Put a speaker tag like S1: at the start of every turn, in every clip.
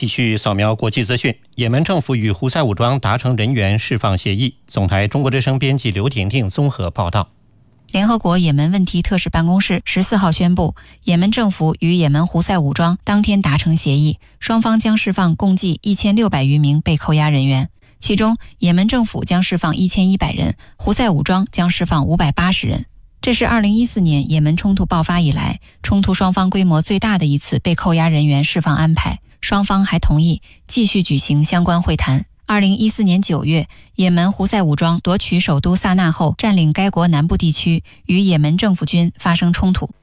S1: 继续扫描国际资讯，也门政府与胡塞武装达成人员释放协议。总台中国之声编辑刘婷婷综合报道。
S2: 联合国也门问题特使办公室14号宣布，也门政府与也门胡塞武装当天达成协议，双方将释放共计1600余名被扣押人员，其中也门政府将释放1100人，胡塞武装将释放580人。这是2014年也门冲突爆发以来，冲突双方规模最大的一次被扣押人员释放安排。双方还同意继续举行相关会谈。2014年9月，也门胡塞武装夺取首都萨那后，占领该国南部地区，与也门政府军发生冲突。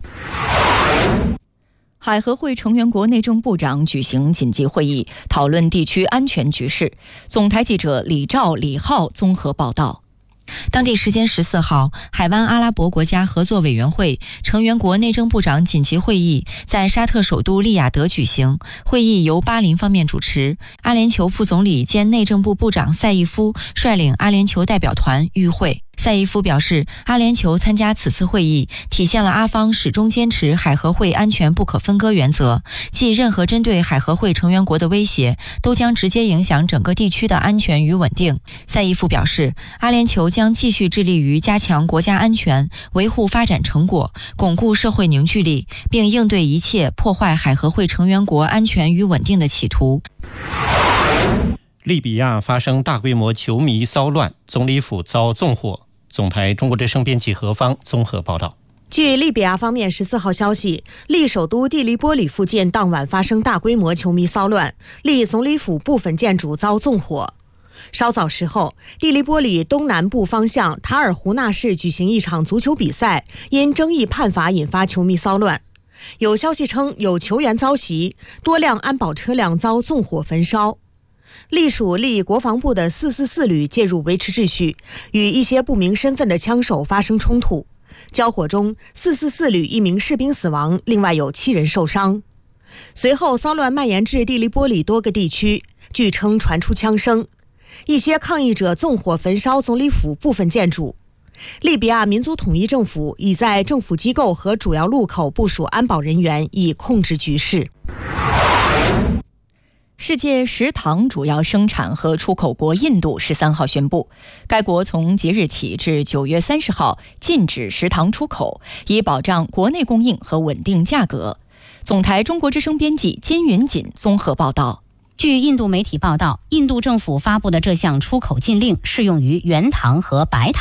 S3: 海合会成员国内政部长举行紧急会议，讨论地区安全局势。总台记者李兆、李浩综合报道。
S4: 当地时间14号，海湾阿拉伯国家合作委员会成员国内政部长紧急会议在沙特首都利雅得举行。会议由巴林方面主持，阿联酋副总理兼内政部部长赛义夫率领阿联酋代表团与会。赛义夫表示，阿联酋参加此次会议体现了阿方始终坚持海合会安全不可分割原则，即任何针对海合会成员国的威胁都将直接影响整个地区的安全与稳定。赛义夫表示，阿联酋将继续致力于加强国家安全，维护发展成果，巩固社会凝聚力，并应对一切破坏海合会成员国安全与稳定的企图。
S1: 利比亚发生大规模球迷骚乱，总理府遭纵火。总台中国之声编辑何方综合报道。
S5: 据利比亚方面14号消息，利首都蒂利波里附近当晚发生大规模球迷骚乱，利总理府部分建筑遭纵火。稍早时候，蒂利波里东南部方向塔尔胡纳市举行一场足球比赛，因争议判罚引发球迷骚乱。有消息称有球员遭袭，多辆安保车辆遭纵火焚烧。隶属利国防部的444旅介入维持秩序，与一些不明身份的枪手发生冲突。交火中，444旅1名士兵死亡，另外有7人受伤。随后骚乱蔓延至蒂利波里多个地区，据称传出枪声。一些抗议者纵火焚烧总理府部分建筑。利比亚民族统一政府已在政府机构和主要路口部署安保人员，以控制局势。
S3: 世界食糖主要生产和出口国印度13号宣布，该国从即日起至9月30号禁止食糖出口，以保障国内供应和稳定价格。总台中国之声编辑金云锦综合报道。
S6: 据印度媒体报道，印度政府发布的这项出口禁令适用于原糖和白糖。